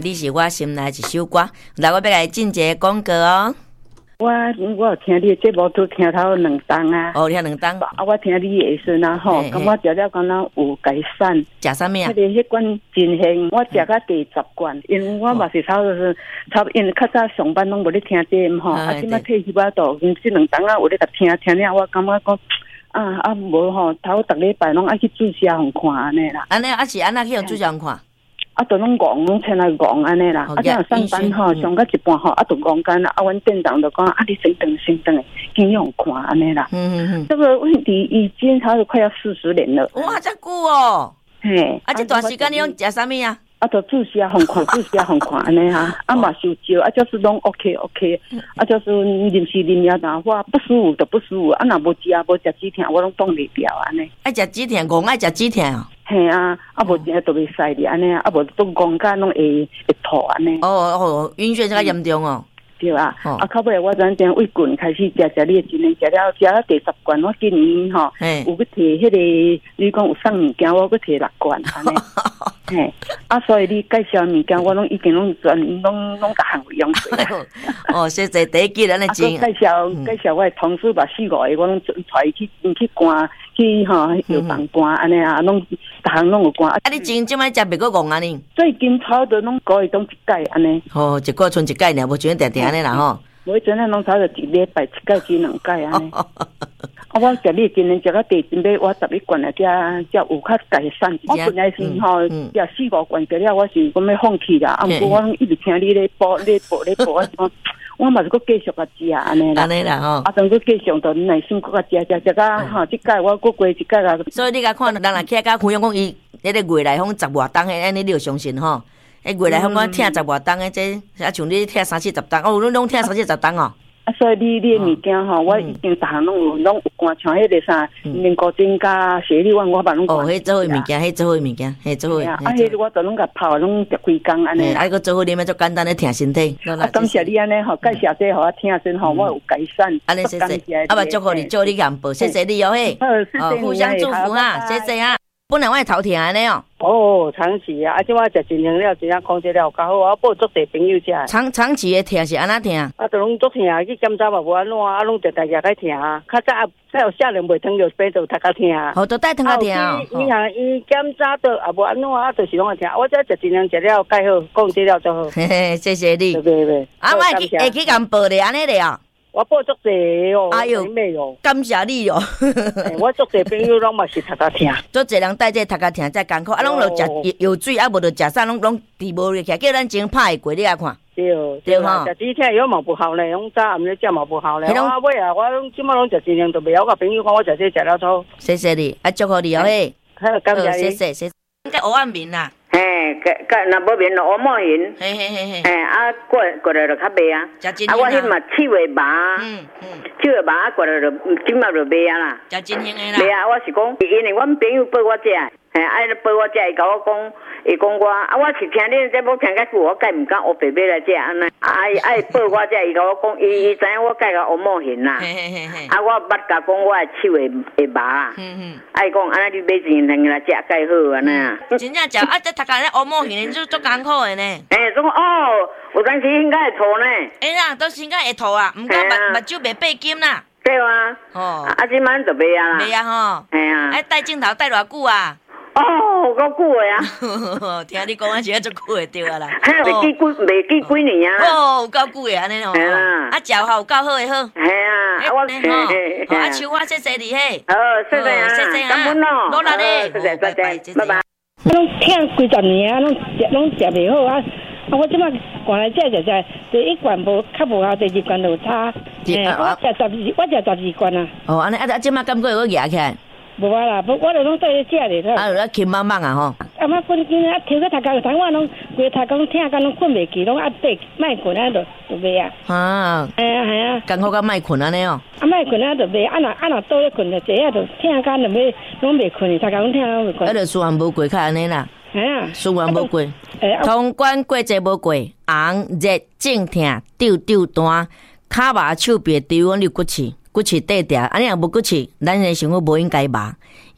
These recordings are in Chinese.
你是我心内一首歌，来，我要来进一个广告哦。 我有听你的节目都听头2档啊。 哦，听2档。 啊，我听你的时阵吼，感觉食了敢若有改善。 食啥物啊？ 迄款真香，我食到第10罐，因为我嘛是差因为较早上班拢无咧听节目吼，啊，即摆退休啊，都即2档啊有咧甲听了，我感觉讲无吼，头逐礼拜拢爱去注射互看安尼啦。 安尼是安那去用注射互看？ 啊，都拢戆请来戆安尼啦。啊，这样上班吼，上到一半吼，啊，都戆干啦。啊，阮店长就讲，啊，你先等，去用看安尼啦。这个问题已经差不多快要40年了。 哇，这久哦。 嘿。 啊，这段时间你用食啥物啊？ 啊，就注射互看，安尼哈。啊嘛受招，啊就是拢 OK。啊就是临时啉了淡薄不舒服就不舒服，啊若无食止痛，我拢挡袂掉安尼。 爱食止痛，戆爱食止痛哦。 嘿啊，啊无食都袂使哩安尼啊，无都戆甲拢会吐安尼。 哦，晕眩较严重哦。 对啊，啊，到尾我转胃棍开始食你的真诶，食了第10罐，我今年吼有去摕迄个，你讲有送物件，我去摕6罐安尼。嘿，啊，所以你介绍物件，我拢已经拢逐项会用过。 哦，谢谢第一季咱的真。 介绍我的同事吧，4、5个我拢带去关去吼药房关安尼啊，拢逐项拢有关。 啊，你真即摆食袂过戆啊你？ 最近差不多拢1个月一届安尼。 哦，一个剩一届尔，无像定安尼啦吼。 我真正拢差不多1礼拜1届至2届安尼。啊，我食你今年食到第真尾，我11罐了，才有较改善。我本来是吼食4、5罐食了，我是讲要放弃啦。啊，不过我一直听你咧播，我嘛是搁继续甲食安尼啦。 安尼啦吼。 啊，当搁继续就耐心搁甲食到吼，即届我搁过一届啦。 所以你甲看人来起甲分享讲伊迄个月来访10外档诶，安尼你就相信吼。月来访我听10外档诶，这啊像你听30、10档，哦，你拢听30、10档哦。 啊，所以你的物件吼，我已经逐项拢有关，像迄个啥面固精加雪莉丸，我把拢关。 哦，迄做伙物件，迄做伙物件，迄做伙。 啊，迄我都拢甲泡，拢食规工安尼。 啊，个做伙啉，足简单咧，听身体。 啊，感谢你安尼吼，介绍这互我听先吼，我有改善。 安尼谢谢，啊，祝福你，祝你幸福，谢谢你哦嘿。互相祝福哈，谢谢啊。本来我头疼安尼哦。 哦，长期啊，即我食真香了，真正控制了有较好，我报足地朋友食。 长期的疼是安怎疼？ 啊，就拢足疼，去检查嘛无安怎，啊，拢直直在疼。较早有少年袂疼着病就头壳疼。 哦，都带疼啊疼哦。 伊检查到也无安怎，啊，就是拢会疼。我这食真香食了介好，控制了就好。 嘿嘿，谢谢你。 对。 啊，我会去甲报咧安尼咧哦。 我报足济哦， 哎呦，感谢你哦！ 我足济朋友拢嘛是头壳疼， 足济人带这头壳疼才艰苦，啊，拢就食药水，啊，无就食啥，拢治无入去，叫咱前拍会过你来看。 对吼，食止疼药嘛不好咧，拢早暗咧食嘛不好咧。我尾啊，我拢即摆拢食真香，都袂晓甲朋友讲我食这食了错。 谢谢你，啊，祝福你哦嘿。 好，感谢你。 谢谢。应该黑暗面啦。 嘿，若无面就黑毛形。 嘿。 啊，过来就较白啊。啊，我迄嘛7月麻。7月麻过来就今嘛就白啊啦。 食真香的啦。 白啊，我是讲，因为阮朋友陪我食，嘿，陪我食，伊甲我讲。伊讲我啊，我是听恁节目听较久，我介毋敢学白马来食安尼。伊报我食，伊甲我讲，伊知影我介个黑毛形啦。啊，我捌甲讲我的手会麻。伊讲安尼你买真香来食介好安尼啊。 真正食啊，这头壳咧黑毛形就足艰苦的呢。 总哦，有当时应该会吐呢。 啦，都应该会吐啊，毋过目睭袂闭金啦。 对啊。哦。啊，即摆就袂啊啦。 袂啊吼。 嘿啊。 戴镜头戴偌久啊？ 哦，够久的啊！听你讲啊，是足久的对啊啦。 袂记几年啊。 哦，有够久的安尼哦。系啦。啊，食好有够好的好。 系啊。我啊，像我谢谢你嘿。 好，谢谢啊。 谢谢啊。 感恩咯。 努力咧。 谢谢，拜拜。 我拢听几十年啊，拢食袂好啊。啊，我即摆赶来食，第1罐无较无效，第2罐就差。我食12罐啊。 哦，安尼啊，即摆感觉有压起来。 无啊啦，我就拢对你食咧。 啊，有轻慢慢啊吼。 啊，我困紧啊，跳个头壳疼，我拢规头壳疼甲拢困袂去，拢啊得莫困啊，就袂啊。 啊。系啊。艰苦甲莫困安尼哦。 啊，莫困啊，就袂啊若倒咧困就这啊，就疼甲拢袂困，头壳拢疼拢袂困。 啊，就思源无过较安尼啦。 系啊。 思源无过。通关过节无过，红热正疼，丢单，骹麻手臂丢阮流骨刺。骨刺短条，安尼也无骨刺，咱的想法无应该麻。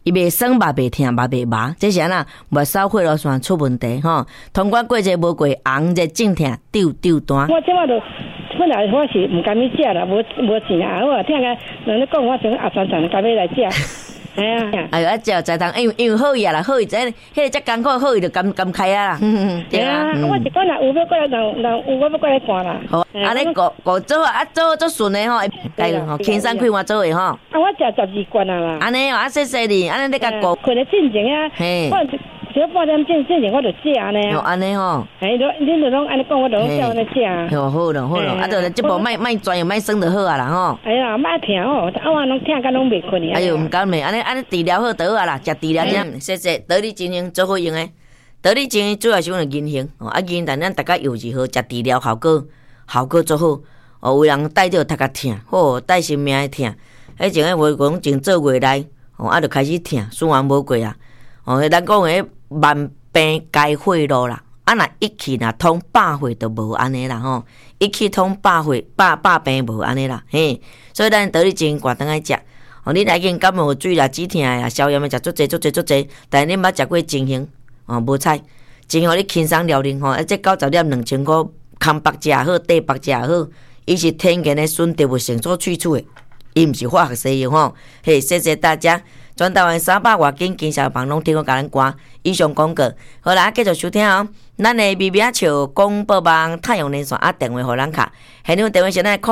伊袂酸嘛袂痛嘛袂麻，这是安那末梢血路线出问题吼。通关过节无过，红热症痛丢单。 我即马就本来我是毋甘去食啦，无钱啊，我听个人咧讲，我想阿酸甘要来食。 哎呦，食在当，因为好伊啊啦，好伊这迄个遮艰苦，好伊就甘开啊啦。 对啊，我是讲若有要过来，人有我要过来干啦。 好，安尼个做啊，做顺的吼，轻松开换做的吼。 啊，我食12罐啊啦。 安尼哦，谢谢你，安尼你甲顾。 困得进前啊，我半点进前我就食安尼。 哦，安尼吼。 恁就拢安尼讲，我就拢叫安尼食。 哦，好咯，好咯，啊，就这部卖转又卖酸就好啊啦吼。 哎呀，莫听哦，我拢听甲拢袂困去。 哎呦，毋敢袂，安尼治疗好就好啊啦，食治疗这，谢谢，得力精英做好用诶。得力精英主要是用银杏，啊银但咱大家用是好，食治疗效果做好。哦，有人带着头壳痛，吼，带生命诶痛。迄前个讲前做月来，哦，啊，就开始痛，输完无过啊。哦，咱讲诶万病该血路啦，啊，若一气若通百血都无安尼啦吼，一气通百血百病无安尼啦，嘿，所以咱得力精英挂当爱食。哦，你来见感冒水啦、止痛啦、消炎诶，食足济，但是你捌食过精型哦，无菜，精型你轻松疗龄吼，这90粒2000块，空白食好，地白食好，伊是天然诶纯植物性所萃取诶，伊毋是化学西药吼。嘿，谢谢大家，全台湾300外间经销房拢提供甲咱歌，以上广告，好啦，继续收听哦。咱诶微微笑广播网太阳连线啊，电话互咱卡，现场电话是咱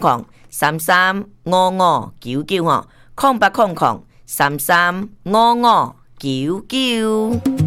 0800335599吼。0800335599。